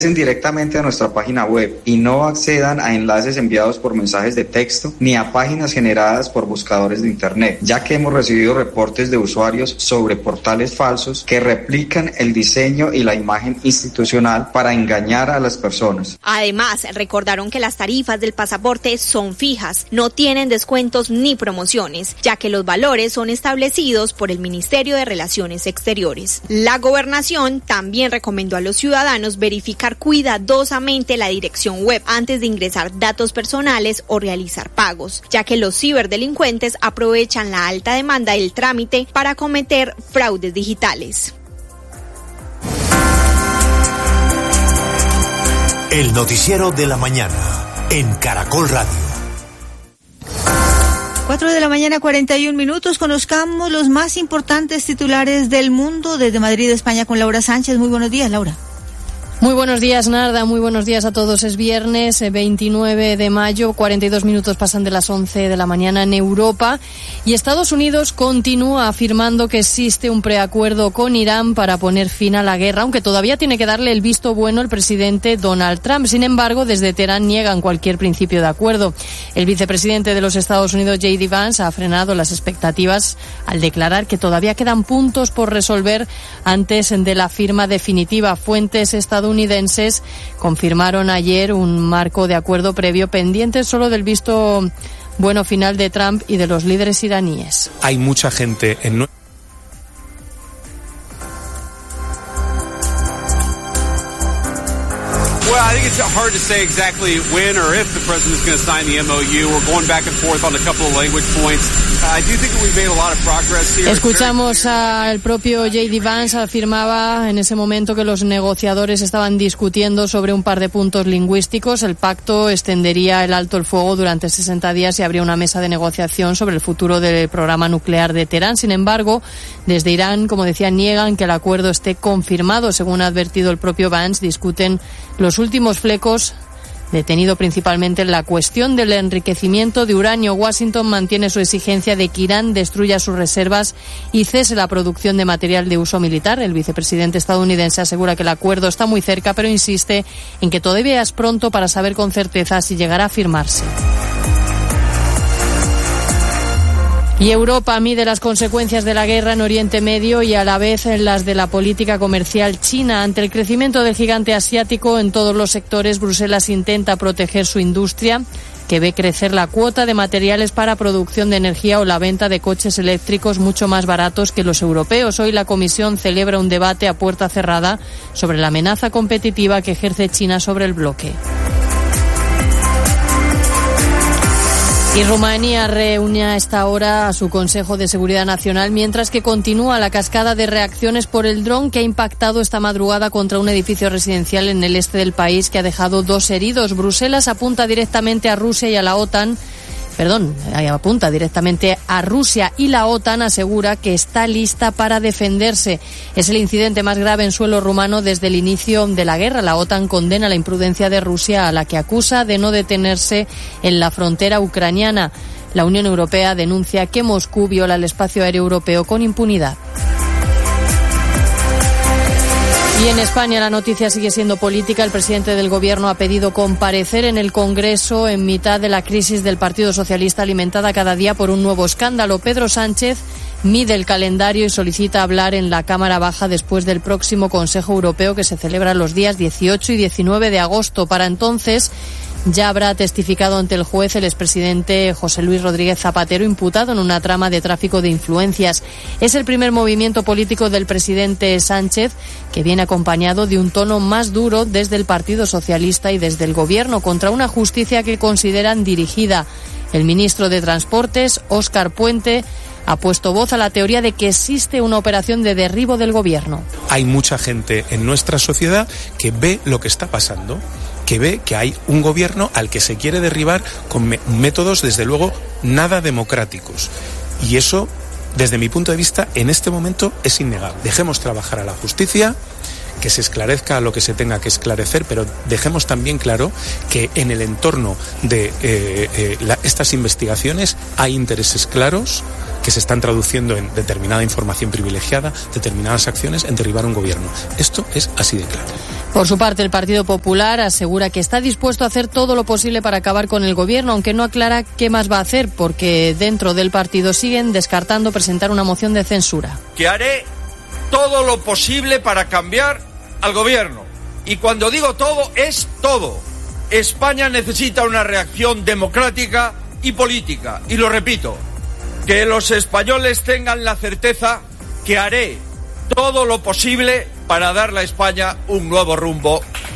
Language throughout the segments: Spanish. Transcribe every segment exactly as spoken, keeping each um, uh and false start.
directamente a nuestra página web y no accedan a enlaces enviados por mensajes de texto ni a páginas generadas por buscadores de internet, ya que hemos recibido reportes de usuarios sobre portales falsos que replican el diseño y la imagen institucional para engañar a las personas. Además, recordaron que las tarifas del pasaporte son fijas, no tienen descuentos ni promociones, ya que los valores son establecidos por el Ministerio de Relaciones Exteriores. La gobernación también recomendó a los ciudadanos verificar cuidadosamente la dirección web antes de ingresar datos personales o realizar pagos, ya que los ciberdelincuentes aprovechan la alta demanda del trámite para cometer fraudes digitales. El noticiero de la mañana en Caracol Radio. cuatro de la mañana, cuarenta y un minutos. Conozcamos los más importantes titulares del mundo desde Madrid, España, con Laura Sánchez. Muy buenos días, Laura. Muy buenos días, Narda. Muy buenos días a todos. Es viernes veintinueve de mayo, cuarenta y dos minutos pasan de las once de la mañana en Europa y Estados Unidos continúa afirmando que existe un preacuerdo con Irán para poner fin a la guerra, aunque todavía tiene que darle el visto bueno el presidente Donald Trump. Sin embargo, desde Teherán niegan cualquier principio de acuerdo. El vicepresidente de los Estados Unidos, J D Vance, ha frenado las expectativas al declarar que todavía quedan puntos por resolver antes de la firma definitiva. Fuentes estadounidenses estadounidenses confirmaron ayer un marco de acuerdo previo pendiente solo del visto bueno final de Trump y de los líderes iraníes. Hay mucha gente en Well, I think it's hard to say exactly when or if the president's going to sign the M O U. We're going back and forth on a couple of language points. I do think that we've made a lot of progress here. Escuchamos al propio J D Vance, afirmaba en ese momento que los negociadores estaban discutiendo sobre un par de puntos lingüísticos. El pacto extendería el alto el fuego durante sesenta días y habría una mesa de negociación sobre el futuro del programa nuclear de Teherán. Sin embargo, desde Irán, como decía, niegan que el acuerdo esté confirmado. Según ha advertido el propio Vance, discuten los últimos flecos, detenido principalmente en la cuestión del enriquecimiento de uranio. Washington mantiene su exigencia de que Irán destruya sus reservas y cese la producción de material de uso militar. El vicepresidente estadounidense asegura que el acuerdo está muy cerca, pero insiste en que todavía es pronto para saber con certeza si llegará a firmarse. Y Europa mide las consecuencias de la guerra en Oriente Medio y a la vez las de la política comercial china. Ante el crecimiento del gigante asiático en todos los sectores, Bruselas intenta proteger su industria, que ve crecer la cuota de materiales para producción de energía o la venta de coches eléctricos mucho más baratos que los europeos. Hoy la Comisión celebra un debate a puerta cerrada sobre la amenaza competitiva que ejerce China sobre el bloque. Y Rumanía reúne a esta hora a su Consejo de Seguridad Nacional, mientras que continúa la cascada de reacciones por el dron que ha impactado esta madrugada contra un edificio residencial en el este del país, que ha dejado dos heridos. Bruselas apunta directamente a Rusia y a la OTAN. Perdón, apunta directamente a Rusia y la OTAN asegura que está lista para defenderse. Es el incidente más grave en suelo rumano desde el inicio de la guerra. La OTAN condena la imprudencia de Rusia, a la que acusa de no detenerse en la frontera ucraniana. La Unión Europea denuncia que Moscú viola el espacio aéreo europeo con impunidad. Y en España la noticia sigue siendo política. El presidente del Gobierno ha pedido comparecer en el Congreso en mitad de la crisis del Partido Socialista, alimentada cada día por un nuevo escándalo. Pedro Sánchez mide el calendario y solicita hablar en la Cámara Baja después del próximo Consejo Europeo, que se celebra los días dieciocho y diecinueve de agosto. Para entonces ya habrá testificado ante el juez el expresidente José Luis Rodríguez Zapatero, imputado en una trama de tráfico de influencias. Es el primer movimiento político del presidente Sánchez, que viene acompañado de un tono más duro desde el Partido Socialista y desde el Gobierno contra una justicia que consideran dirigida. El ministro de Transportes, Óscar Puente, ha puesto voz a la teoría de que existe una operación de derribo del Gobierno. Hay mucha gente en nuestra sociedad que ve lo que está pasando, que ve que hay un gobierno al que se quiere derribar con me- métodos, desde luego, nada democráticos. Y eso, desde mi punto de vista, en este momento es innegable. Dejemos trabajar a la justicia, que se esclarezca lo que se tenga que esclarecer, pero dejemos también claro que en el entorno de eh, eh, la, estas investigaciones hay intereses claros que se están traduciendo en determinada información privilegiada, determinadas acciones en derribar un gobierno. Esto es así de claro. Por su parte, el Partido Popular asegura que está dispuesto a hacer todo lo posible para acabar con el gobierno, aunque no aclara qué más va a hacer, porque dentro del partido siguen descartando presentar una moción de censura. Que haré todo lo posible para cambiar al gobierno. Y cuando digo todo, es todo. España necesita una reacción democrática y política. Y lo repito, que los españoles tengan la certeza que haré todo lo posible para darle a España un nuevo rumbo,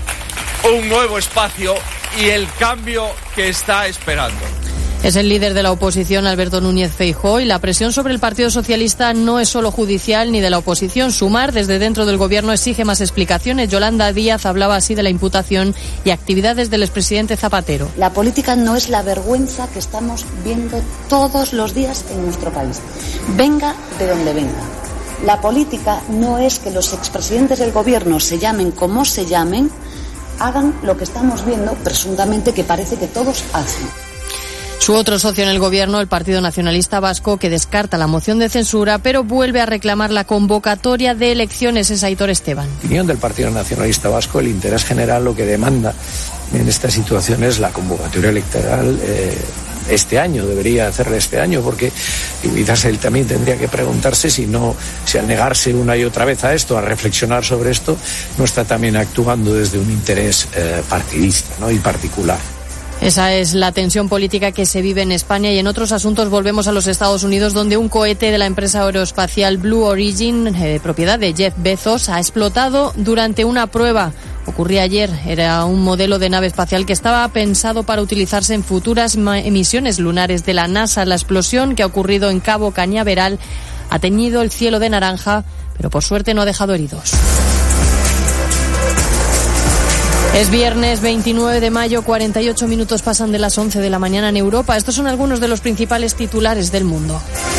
un nuevo espacio y el cambio que está esperando. Es el líder de la oposición, Alberto Núñez Feijóo, y la presión sobre el Partido Socialista no es solo judicial ni de la oposición. Sumar, desde dentro del gobierno, exige más explicaciones. Yolanda Díaz hablaba así de la imputación y actividades del expresidente Zapatero. La política no es la vergüenza que estamos viendo todos los días en nuestro país. Venga de donde venga. La política no es que los expresidentes del gobierno, se llamen como se llamen, hagan lo que estamos viendo, presuntamente, que parece que todos hacen. Su otro socio en el gobierno, el Partido Nacionalista Vasco, que descarta la moción de censura, pero vuelve a reclamar la convocatoria de elecciones, es Aitor Esteban. En opinión del Partido Nacionalista Vasco, el interés general lo que demanda en esta situación es la convocatoria electoral eh, este año, debería hacerla este año, porque quizás él también tendría que preguntarse si no, si al negarse una y otra vez a esto, a reflexionar sobre esto, no está también actuando desde un interés eh, partidista, ¿no?, y particular. Esa es la tensión política que se vive en España. Y en otros asuntos volvemos a los Estados Unidos, donde un cohete de la empresa aeroespacial Blue Origin, eh, propiedad de Jeff Bezos, ha explotado durante una prueba. Ocurría ayer. Era un modelo de nave espacial que estaba pensado para utilizarse en futuras misiones lunares de la NASA. La explosión, que ha ocurrido en Cabo Cañaveral, ha teñido el cielo de naranja, pero por suerte no ha dejado heridos. Es viernes veintinueve de mayo, cuarenta y ocho minutos pasan de las once de la mañana en Europa. Estos son algunos de los principales titulares del mundo.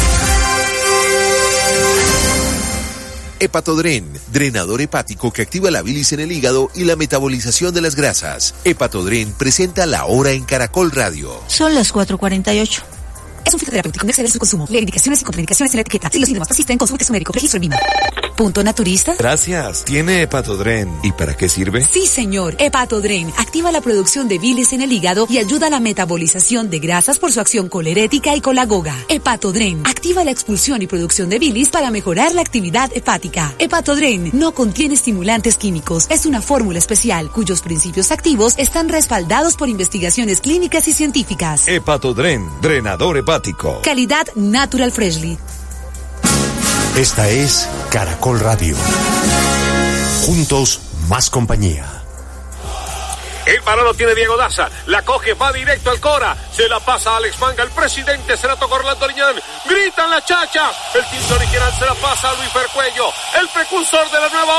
Hepatodren, drenador hepático que activa la bilis en el hígado y la metabolización de las grasas. Hepatodren presenta La Hora en Caracol Radio. Son las cuatro cuarenta y ocho. Es un fitoterapéutico, no exceder su consumo. Lee indicaciones y contraindicaciones en la etiqueta. Si los síntomas persisten, consulte a su médico. Registro en Lima. ¿Punto naturista? Gracias. ¿Tiene Hepatodren? ¿Y para qué sirve? Sí, señor. Hepatodren activa la producción de bilis en el hígado y ayuda a la metabolización de grasas por su acción colerética y colagoga. Hepatodren activa la expulsión y producción de bilis para mejorar la actividad hepática. Hepatodren no contiene estimulantes químicos. Es una fórmula especial cuyos principios activos están respaldados por investigaciones clínicas y científicas. Hepatodren, drenador hepático. Calidad Natural Freshly. Esta es Caracol Radio. Juntos, más compañía. El balón lo tiene Diego Daza, la coge, va directo al Cora, se la pasa a Alex Manga, el presidente se la toca Orlando Liñán, gritan las chachas, el tinto original se la pasa a Luis Fercuello, el precursor de la nueva